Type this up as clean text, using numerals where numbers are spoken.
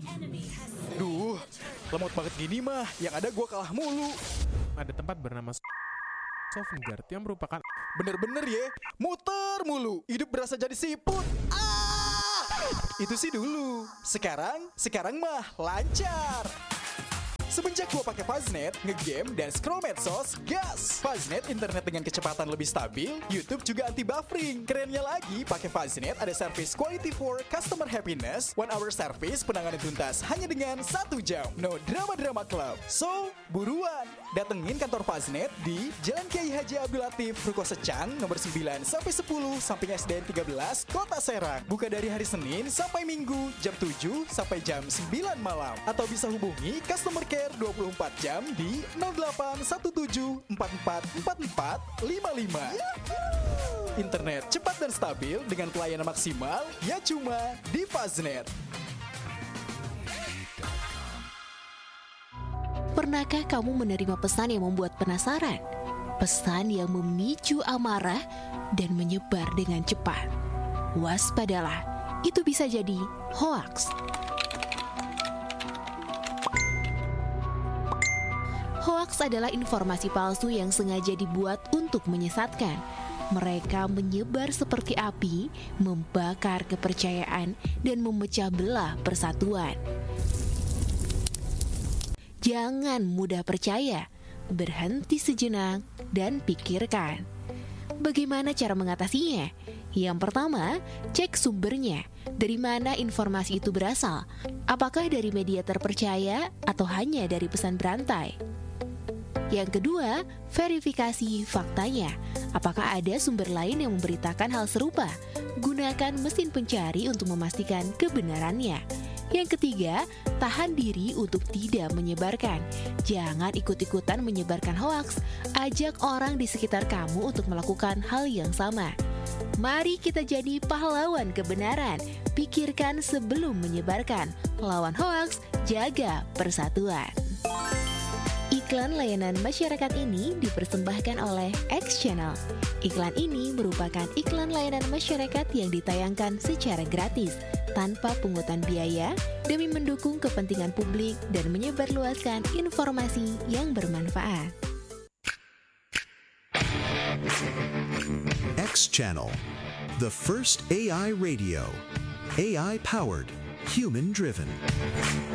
Duh, lemot banget gini mah, yang ada gua kalah mulu. Ada tempat bernama Sovngarde yang merupakan Bener-bener ya, muter mulu. Hidup berasa jadi siput. Itu sih dulu. Sekarang mah lancar. Semenjak gua pakai Faznet, ngegame dan scroll medsos, gas! Faznet internet dengan kecepatan lebih stabil, YouTube juga anti buffering. Kerennya lagi, pakai Faznet ada service quality for customer happiness, 1 hour service penanganan tuntas hanya dengan 1 jam. No drama-drama club. So, buruan! Datengin kantor Faznet di Jalan Kiai Haji Abdul Latif, Ruko Secang, nomor 9 sampai 10, samping SDN 13, Kota Serang. Buka dari hari Senin sampai Minggu, jam 7 sampai jam 9 malam. Atau bisa hubungi customer care 24 jam di 0817444455. Internet cepat dan stabil dengan pelayanan maksimal, ya cuma di Faznet. Pernahkah kamu menerima pesan yang membuat penasaran? Pesan yang memicu amarah dan menyebar dengan cepat. Waspadalah, itu bisa jadi hoaks. Hoaks adalah informasi palsu yang sengaja dibuat untuk menyesatkan. Mereka menyebar seperti api, membakar kepercayaan, dan memecah belah persatuan. Jangan mudah percaya, berhenti sejenak, dan pikirkan. Bagaimana cara mengatasinya? Yang pertama, cek sumbernya. Dari mana informasi itu berasal? Apakah dari media terpercaya atau hanya dari pesan berantai? Yang kedua, verifikasi faktanya. Apakah ada sumber lain yang memberitakan hal serupa? Gunakan mesin pencari untuk memastikan kebenarannya. Yang ketiga, tahan diri untuk tidak menyebarkan. Jangan ikut-ikutan menyebarkan hoaks. Ajak orang di sekitar kamu untuk melakukan hal yang sama. Mari kita jadi pahlawan kebenaran. Pikirkan sebelum menyebarkan. Lawan hoaks, jaga persatuan. Iklan layanan masyarakat ini dipersembahkan oleh X Channel. Iklan ini merupakan iklan layanan masyarakat yang ditayangkan secara gratis, tanpa pungutan biaya, demi mendukung kepentingan publik dan menyebarluaskan informasi yang bermanfaat. X Channel, the first AI radio. AI powered, human driven.